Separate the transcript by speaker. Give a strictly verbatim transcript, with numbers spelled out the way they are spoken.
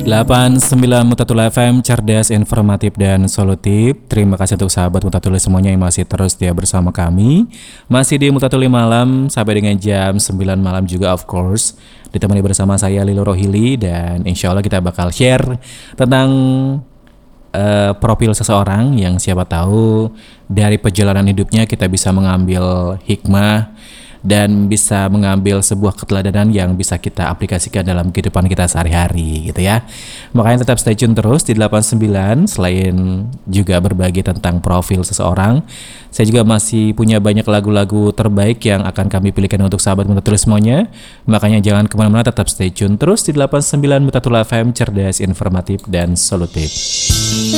Speaker 1: delapan puluh sembilan Mutatul F M, cerdas, informatif, dan solutif. Terima kasih untuk sahabat Mutatul semuanya yang masih terus setia bersama kami. Masih di Mutatul malam sampai dengan jam sembilan malam juga, of course. Ditemani bersama saya Lilo Rohili, dan insya Allah kita bakal share tentang uh, profil seseorang yang siapa tahu dari perjalanan hidupnya kita bisa mengambil hikmah dan bisa mengambil sebuah keteladanan yang bisa kita aplikasikan dalam kehidupan kita sehari-hari gitu ya. Makanya tetap stay tune terus di delapan puluh sembilan. Selain juga berbagi tentang profil seseorang, saya juga masih punya banyak lagu-lagu terbaik yang akan kami pilihkan untuk sahabat Mutatul semuanya. Makanya jangan kemana-mana, tetap stay tune terus di delapan puluh sembilan Mutatul F M, cerdas, informatif, dan solutif.